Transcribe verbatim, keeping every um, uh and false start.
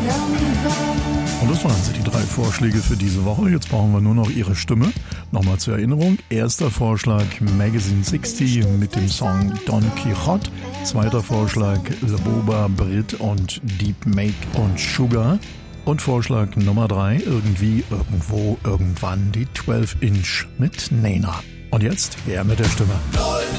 Und das waren sie, die drei Vorschläge für diese Woche. Jetzt brauchen wir nur noch Ihre Stimme. Nochmal zur Erinnerung. Erster Vorschlag Magazine sechzig mit dem Song Don Quixote. Zweiter Vorschlag Laboba, Brit und Deep Make und Sugar. Und Vorschlag Nummer drei, irgendwie, irgendwo, irgendwann die zwölf Inch mit Nena. Und jetzt, wer mit der Stimme?